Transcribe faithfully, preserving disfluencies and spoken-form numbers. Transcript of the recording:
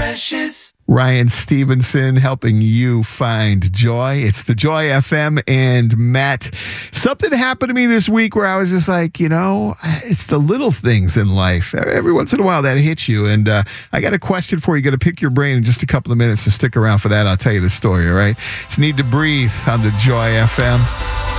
Precious. Ryan Stevenson helping you find joy. It's the Joy F M. And Matt, something happened to me this week where I was just like, you know, it's the little things in life. Every once in a while that hits you. And uh, I got a question for you. Got to pick your brain in just a couple of minutes, so stick around for that. I'll tell you the story, all right? It's Need to Breathe on the Joy F M.